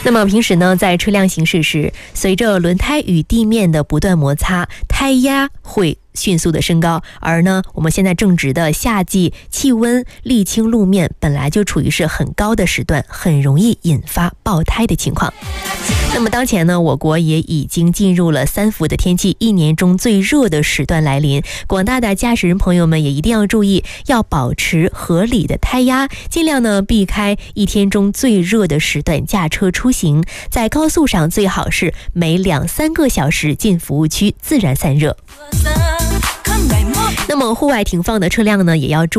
那么平时呢，在车辆行驶时，随着轮胎与地面的不断摩擦，胎压会迅速的升高，而呢，我们现在正值的夏季，气温、沥青路面本来就处于是很高的时段，很容易引发爆胎的情况。那么当前呢，我国也已经进入了3伏的天气，一年中最热的时段来临，广大的驾驶人朋友们也一定要注意，要保持合理的胎压，尽量呢避开一天中最热的时段驾车出行，在高速上最好是每2-3个小时进服务区自然散热。那么户外停放的车辆呢，也要注意